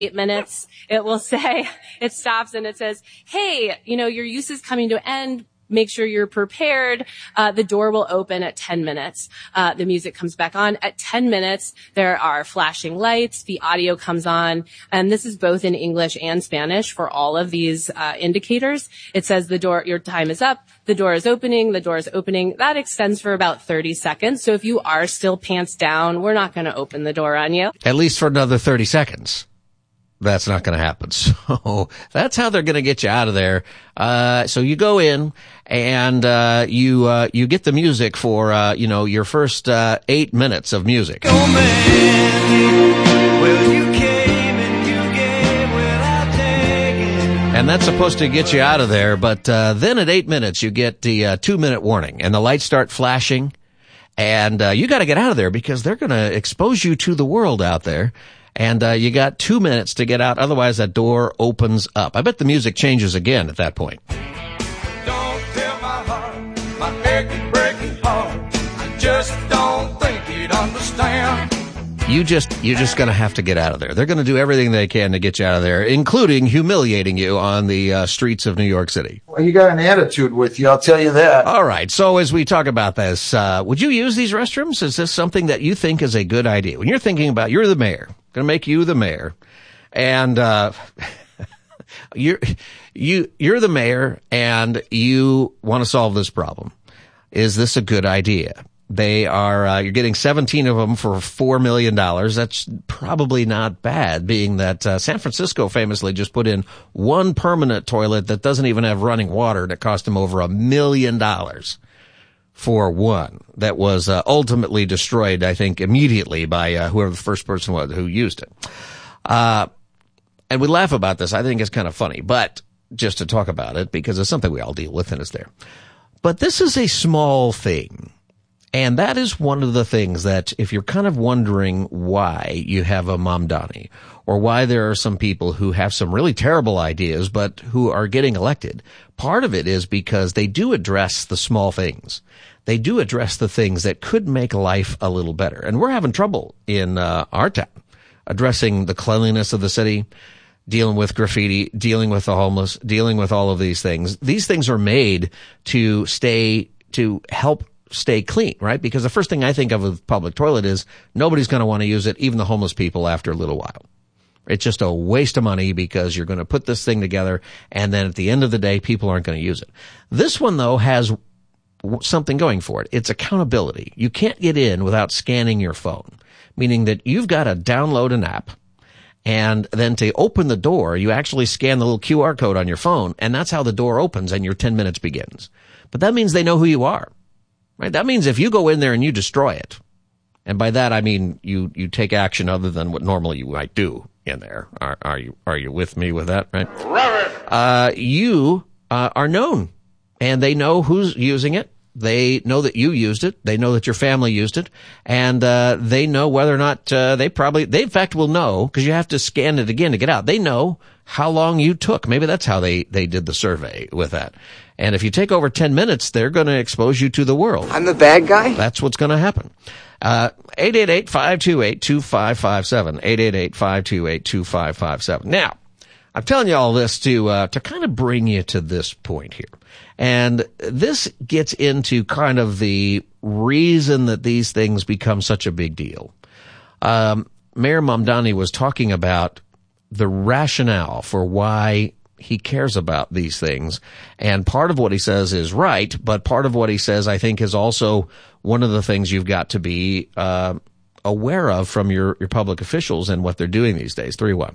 8 minutes, it will say, it stops and it says, hey, your use is coming to an end. Make sure you're prepared. The door will open at 10 minutes. The music comes back on. At 10 minutes, there are flashing lights. The audio comes on. And this is both in English and Spanish for all of these indicators. It says your time is up. The door is opening. The door is opening. That extends for about 30 seconds. So if you are still pants down, we're not going to open the door on you. At least for another 30 seconds. That's not going to happen. So that's how they're going to get you out of there. So you go in and you get the music for your first 8 minutes of music. Oh man, well you came and you gave without taking. And that's supposed to get you out of there, but then at 8 minutes you get the 2-minute warning and the lights start flashing and you got to get out of there because they're going to expose you to the world out there. And you got 2 minutes to get out, otherwise that door opens up. I bet the music changes again at that point. Don't tell my heart, my achy, breaking heart. I just don't think you'd understand. You're just going to have to get out of there. They're going to do everything they can to get you out of there, including humiliating you on the streets of New York City. Well, you got an attitude with you, I'll tell you that. All right. So as we talk about this, would you use these restrooms? Is this something that you think is a good idea? When you're thinking about, you're the mayor, going to make you the mayor, and you're the mayor, and you want to solve this problem. Is this a good idea? They are, you're getting 17 of them for $4 million. That's probably not bad, being that San Francisco famously just put in one permanent toilet that doesn't even have running water that cost them over $1 million for one that was ultimately destroyed, I think, immediately by whoever the first person was who used it. And we laugh about this. I think it's kind of funny, but just to talk about it because it's something we all deal with and it's there. But this is a small thing. And that is one of the things that if you're kind of wondering why you have a Mamdani or why there are some people who have some really terrible ideas but who are getting elected, part of it is because they do address the small things. They do address the things that could make life a little better. And we're having trouble in our town addressing the cleanliness of the city, dealing with graffiti, dealing with the homeless, dealing with all of these things. These things are made to help stay clean, right? Because the first thing I think of with public toilet is nobody's going to want to use it, even the homeless people, after a little while. It's just a waste of money because you're going to put this thing together and then at the end of the day, people aren't going to use it. This one, though, has something going for it. It's accountability. You can't get in without scanning your phone, meaning that you've got to download an app and then to open the door, you actually scan the little QR code on your phone and that's how the door opens and your 10 minutes begins. But that means they know who you are. Right? That means if you go in there and you destroy it, and by that I mean you take action other than what normally you might do in there. Are you with me with that? Right? You are known, and they know who's using it. They know that you used it. They know that your family used it, and they know whether or not they in fact will know because you have to scan it again to get out. They know how long you took. Maybe that's how they did the survey with that. And if you take over 10 minutes, they're going to expose you to the world. I'm the bad guy? That's what's going to happen. 888-528-2557. 888-528-2557. Now, I'm telling you all this to kind of bring you to this point here. And this gets into kind of the reason that these things become such a big deal. Mayor Mamdani was talking about the rationale for why he cares about these things. And part of what he says is right, but part of what he says, I think, is also one of the things you've got to be aware of from your public officials and what they're doing these days.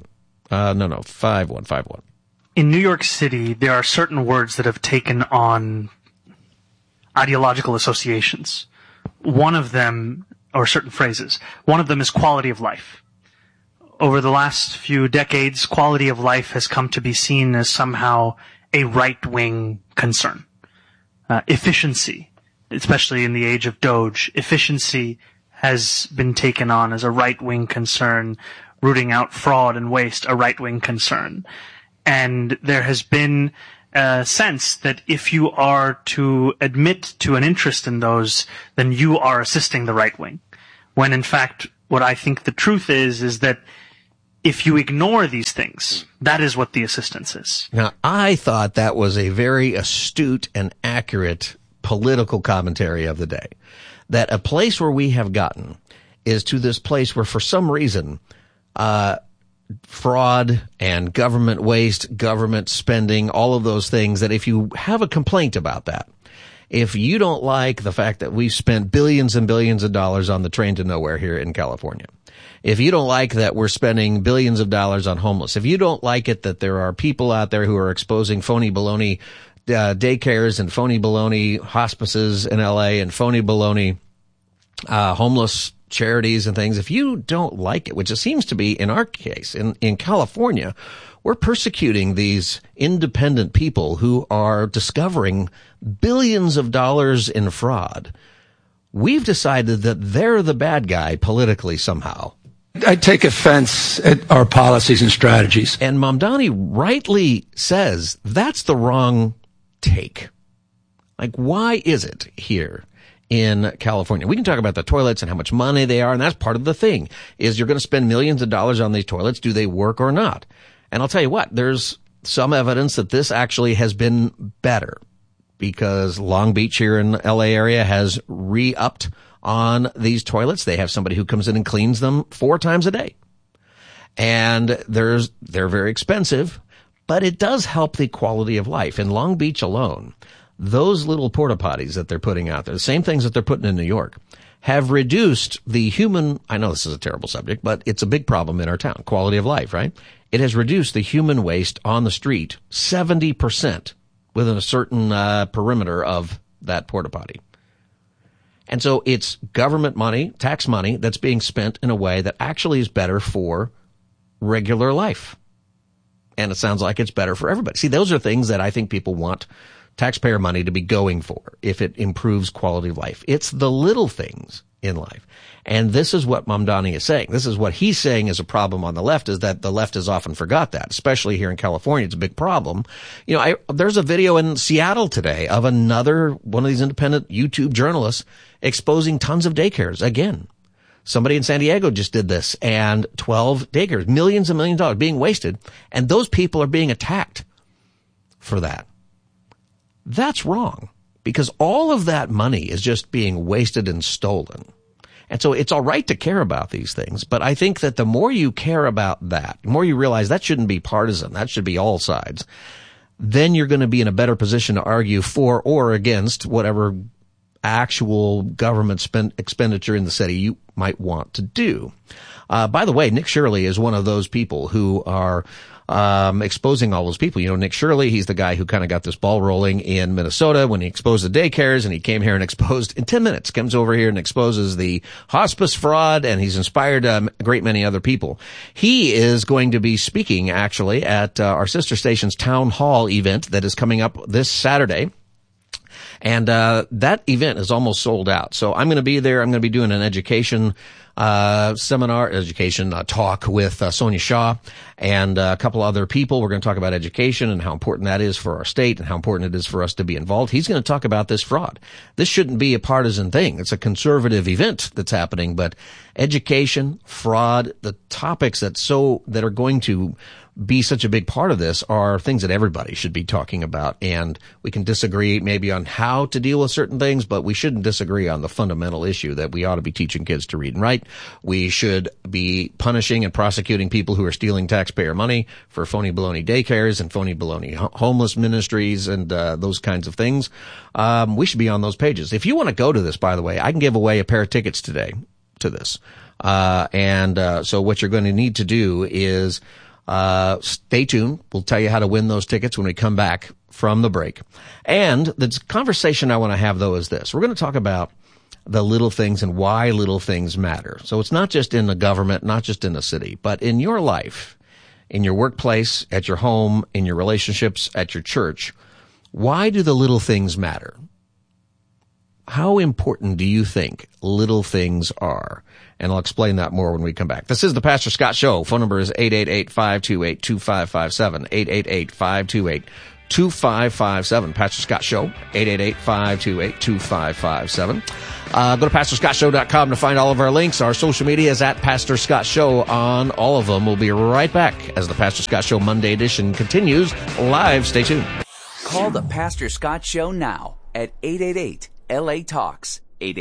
5151. In New York City, there are certain words that have taken on ideological associations. One of them, or certain phrases, one of them is quality of life. Over the last few decades, quality of life has come to be seen as somehow a right-wing concern. Efficiency, especially in the age of Doge, efficiency has been taken on as a right-wing concern, rooting out fraud and waste, a right-wing concern. And there has been a sense that if you are to admit to an interest in those, then you are assisting the right wing. When in fact, what I think the truth is that if you ignore these things, that is what the assistance is. Now, I thought that was a very astute and accurate political commentary of the day. That a place where we have gotten is to this place where, for some reason, fraud and government waste, government spending, all of those things, that if you have a complaint about that, if you don't like the fact that we've spent billions and billions of dollars on the train to nowhere here in California, if you don't like that we're spending billions of dollars on homeless, if you don't like it that there are people out there who are exposing phony baloney daycares and phony baloney hospices in LA and phony baloney homeless charities and things, if you don't like it, which it seems to be in our case, in California, we're persecuting these independent people who are discovering billions of dollars in fraud. We've decided that they're the bad guy politically somehow. I take offense at our policies and strategies. And Mamdani rightly says that's the wrong take. Like, why is it here in California? We can talk about the toilets and how much money they are, and that's part of the thing, is you're going to spend millions of dollars on these toilets. Do they work or not? And I'll tell you what, there's some evidence that this actually has been better, because Long Beach here in the LA area has re-upped on these toilets. They have somebody who comes in and cleans them 4 times a day. And they're very expensive, but it does help the quality of life. In Long Beach alone, those little porta potties that they're putting out there, the same things that they're putting in New York, have reduced the human, I know this is a terrible subject, but it's a big problem in our town, quality of life, right? It has reduced the human waste on the street 70% within a certain perimeter of that porta potty. And so it's government money, tax money, that's being spent in a way that actually is better for regular life. And it sounds like it's better for everybody. See, those are things that I think people want taxpayer money to be going for if it improves quality of life. It's the little things in life. And this is what Mamdani is saying. This is what he's saying is a problem on the left, is that the left has often forgot that, especially here in California. It's a big problem. You know, there's a video in Seattle today of another one of these independent YouTube journalists exposing tons of daycares. Again, somebody in San Diego just did this, and 12 daycares, millions and millions of dollars being wasted, and those people are being attacked for that. That's wrong, because all of that money is just being wasted and stolen. And so it's all right to care about these things, but I think that the more you care about that, the more you realize that shouldn't be partisan, that should be all sides, then you're going to be in a better position to argue for or against whatever actual government expenditure in the city you might want to do. By the way, Nick Shirley is one of those people who are exposing all those people. You know, Nick Shirley, he's the guy who kind of got this ball rolling in Minnesota when he exposed the daycares, and he came here and exposed, in 10 minutes, comes over here and exposes the hospice fraud, and he's inspired a great many other people. He is going to be speaking, actually, at our sister station's town hall event that is coming up this Saturday. And that event is almost sold out. So I'm going to be there. I'm going to be doing an education talk with Sonia Shaw and a couple other people. We're going to talk about education and how important that is for our state and how important it is for us to be involved. He's going to talk about this fraud. This shouldn't be a partisan thing. It's a conservative event that's happening, but education, fraud, the topics that are going to be such a big part of this are things that everybody should be talking about. And we can disagree maybe on how to deal with certain things, but we shouldn't disagree on the fundamental issue that we ought to be teaching kids to read and write. We should be punishing and prosecuting people who are stealing taxpayer money for phony baloney daycares and phony baloney homeless ministries and those kinds of things. We should be on those pages. If you want to go to this, by the way, I can give away a pair of tickets today to this. So what you're going to need to do is stay tuned. We'll tell you how to win those tickets when we come back from the break. And the conversation I want to have, though, is this. We're going to talk about the little things and why little things matter. So it's not just in the government, not just in the city, but in your life, in your workplace, at your home, in your relationships, at your church. Why do the little things matter? How important do you think little things are? And I'll explain that more when we come back. This is the Pastor Scott Show. Phone number is 888-528-2557. 888-528-2557. Pastor Scott Show, 888-528-2557. Go to PastorScottShow.com to find all of our links. Our social media is at Pastor Scott Show on all of them. We'll be right back as the Pastor Scott Show Monday edition continues live. Stay tuned. Call the Pastor Scott Show now at 888-LA-TALKS,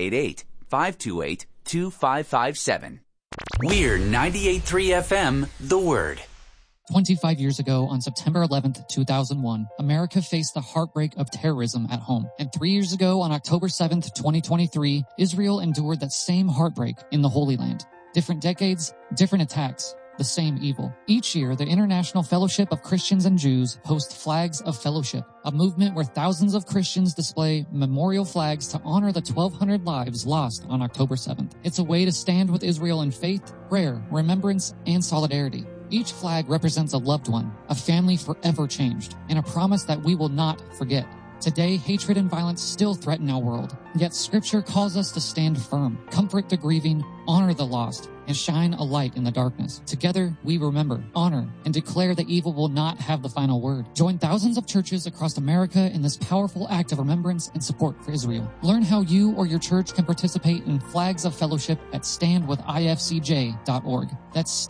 888-528-2557. We're 98.3 FM, The Word. 25 years ago, on September 11th, 2001, America faced the heartbreak of terrorism at home. And 3 years ago, on October 7th, 2023, Israel endured that same heartbreak in the Holy Land. Different decades, different attacks, the same evil. Each year, the International Fellowship of Christians and Jews hosts Flags of Fellowship, a movement where thousands of Christians display memorial flags to honor the 1,200 lives lost on October 7th. It's a way to stand with Israel in faith, prayer, remembrance, and solidarity. Each flag represents a loved one, a family forever changed, and a promise that we will not forget. Today, hatred and violence still threaten our world, yet Scripture calls us to stand firm, comfort the grieving, honor the lost, and shine a light in the darkness. Together, we remember, honor, and declare that evil will not have the final word. Join thousands of churches across America in this powerful act of remembrance and support for Israel. Learn how you or your church can participate in Flags of Fellowship at standwithifcj.org. That's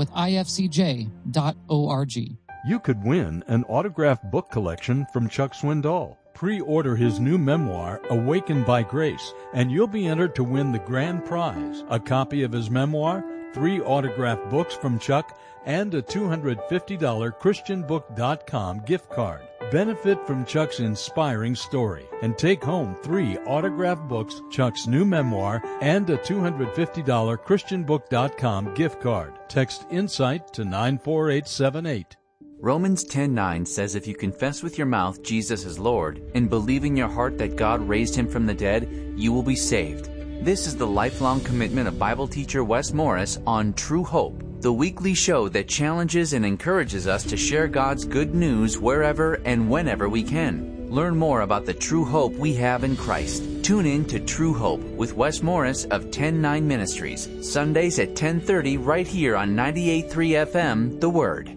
standwithifcj.org. You could win an autographed book collection from Chuck Swindoll. Pre-order his new memoir, Awakened by Grace, and you'll be entered to win the grand prize, a copy of his memoir, 3 autographed books from Chuck, and a $250 ChristianBook.com gift card. Benefit from Chuck's inspiring story and take home 3 autographed books, Chuck's new memoir, and a $250 ChristianBook.com gift card. Text INSIGHT to 94878. Romans 10:9 says if you confess with your mouth Jesus is Lord and believe in your heart that God raised him from the dead, you will be saved. This is the lifelong commitment of Bible teacher Wes Morris on True Hope, the weekly show that challenges and encourages us to share God's good news wherever and whenever we can. Learn more about the true hope we have in Christ. Tune in to True Hope with Wes Morris of 10-9 Ministries, Sundays at 10:30 right here on 98.3 FM, The Word.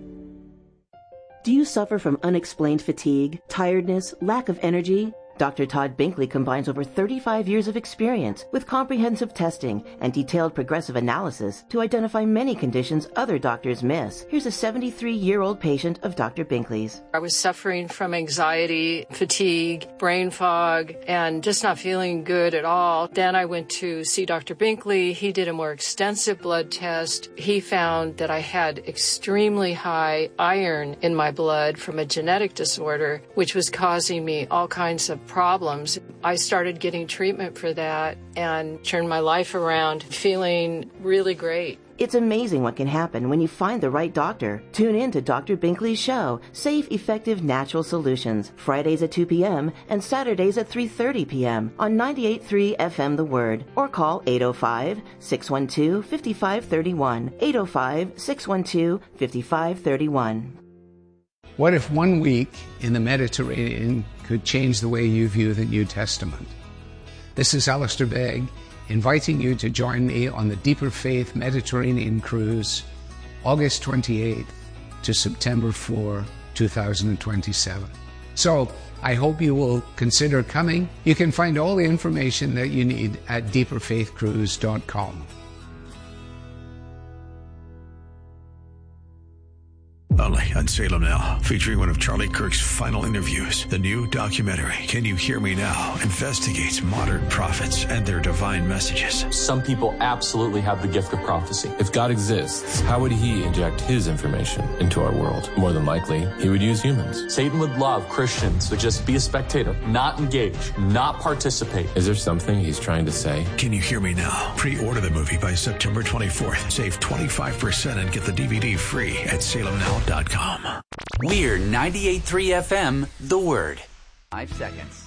Do you suffer from unexplained fatigue, tiredness, lack of energy? Dr. Todd Binkley combines over 35 years of experience with comprehensive testing and detailed progressive analysis to identify many conditions other doctors miss. Here's a 73-year-old patient of Dr. Binkley's. I was suffering from anxiety, fatigue, brain fog, and just not feeling good at all. Then I went to see Dr. Binkley. He did a more extensive blood test. He found that I had extremely high iron in my blood from a genetic disorder, which was causing me all kinds of problems. I started getting treatment for that and turned my life around, feeling really great. It's amazing what can happen when you find the right doctor. Tune in to Dr. Binkley's show, Safe, Effective, Natural Solutions, Fridays at 2 p.m. and Saturdays at 3:30 p.m. on 98.3 FM The Word, or call 805-612-5531, 805-612-5531. What if 1 week in the Mediterranean could change the way you view the New Testament? This is Alistair Begg, inviting you to join me on the Deeper Faith Mediterranean Cruise, August 28th to September 4, 2027. So, I hope you will consider coming. You can find all the information that you need at deeperfaithcruise.com. Only on Salem Now, featuring one of Charlie Kirk's final interviews. The new documentary, Can You Hear Me Now?, investigates modern prophets and their divine messages. Some people absolutely have the gift of prophecy. If God exists, how would he inject his information into our world? More than likely, he would use humans. Satan would love Christians to just be a spectator, not engage, not participate. Is there something he's trying to say? Can You Hear Me Now? Pre-order the movie by September 24th. Save 25% and get the DVD free at salemnow.com. We're 98.3 FM, The Word. 5 seconds.